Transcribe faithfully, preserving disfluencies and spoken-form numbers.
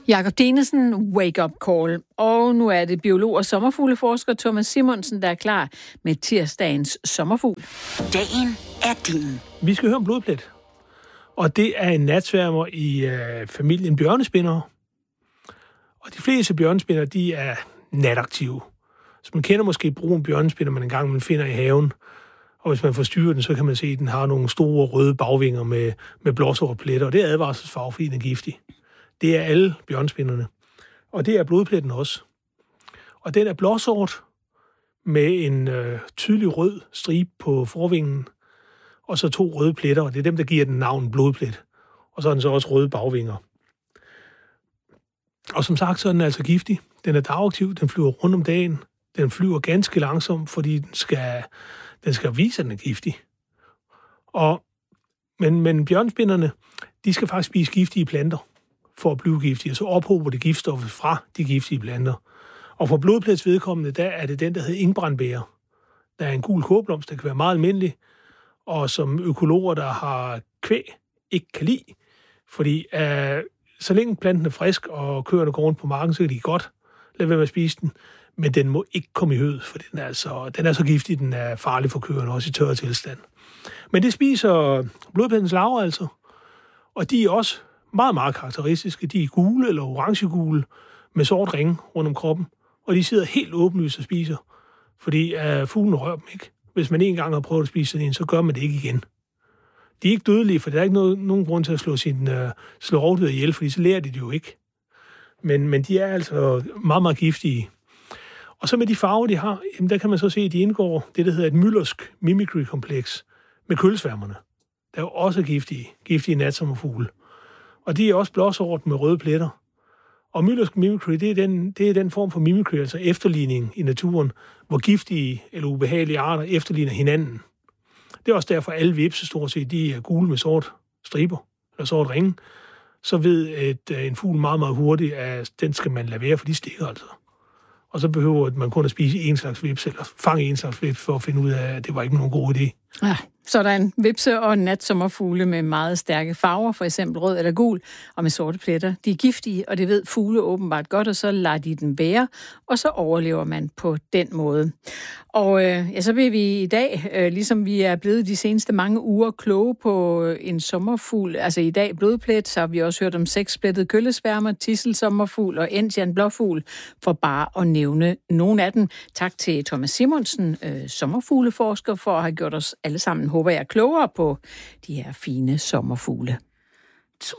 Jakob Dinesen, Wake Up Call. Og nu er det biolog og sommerfugleforsker Thomas Simonsen, der er klar med tirsdagens sommerfugl. Dagen er din. Vi skal høre om blodplet. Og det er en natsværmer i øh, familien bjørnespindere. Og de fleste bjørnespindere, de er nataktive. Så man kender måske brun bjørnespinder, man engang man finder i haven. Og hvis man forstyrrer den, så kan man se, at den har nogle store røde bagvinger med, med blåsorte pletter. Og det er advarselsfarve, fordi den er giftig. Det er alle bjørnespinderne. Og det er blodpletten også. Og den er blåsort med en øh, tydelig rød stribe på forvingen, og så to røde pletter, og det er dem, der giver den navn blodplet. Og så er den så også røde bagvinger. Og som sagt, så er den altså giftig. Den er dagaktiv, den flyver rundt om dagen. Den flyver ganske langsomt, fordi den skal, den skal vise, at den er giftig. Og, men, men bjørnespinderne, de skal faktisk spise giftige planter for at blive giftige, og så ophober det giftstoffet fra de giftige planter. Og for blodplets vedkommende, der er det den, der hedder engbrandbæger. Der er en gul kålblomst, der kan være meget almindelig, og som økologer, der har kvæg, ikke kan lide, fordi øh, så længe planten er frisk, og køerne går rundt på marken, så kan de godt lade være med at spise den, men den må ikke komme i hød, for den er, så, den er så giftig, den er farlig for køerne, også i tørre tilstand. Men det spiser blodplettens larver altså, og de er også meget, meget karakteristiske. De er gule eller orangegule med sort ringe rundt om kroppen, og de sidder helt åbenlyst og spiser, fordi uh, fuglen rører dem ikke. Hvis man en gang har prøvet at spise sådan en, så gør man det ikke igen. De er ikke dødelige, for der er ikke noget, nogen grund til at slå, sin, uh, slå rovdyr ihjel, fordi så lærer de det jo ikke. Men, men de er altså meget, meget giftige. Og så med de farver, de har, jamen der kan man så se, at de indgår det, der hedder et myllersk mimicry-kompleks med kølsværmerne. Der er jo også giftige, giftige natsommerfugle. Og de er også blåsort med røde pletter. Og myllersk mimicry, det er, den, det er den form for mimicry, altså efterligning i naturen, hvor giftige eller ubehagelige arter efterligner hinanden. Det er også derfor, alle hvepse stort set, de er gule med sort striber, eller sort ringe. Så ved et, en fugl meget, meget hurtigt, at den skal man lade være, for de stikker altså. Og så behøver man kun at spise en slags hvepse, eller fange en slags hvepse, for at finde ud af, at det var ikke nogen god idé. Ja, så der er en hvepse og natsommerfugle med meget stærke farver, for eksempel rød eller gul, og med sorte pletter. De er giftige, og det ved fugle åbenbart godt, og så lader de den være, og så overlever man på den måde. Og øh, ja, så vil vi i dag, øh, ligesom vi er blevet de seneste mange uger, kloge på en sommerfugl. Altså i dag blodplet, så har vi også hørt om seksplettet køllesværmer, tidselsommerfugl og Indian blåfugl, for bare at nævne nogle af dem. Tak til Thomas Simonsen, øh, sommerfugleforsker, for at have gjort os alle sammen, håber jeg, klogere på de her fine sommerfugle.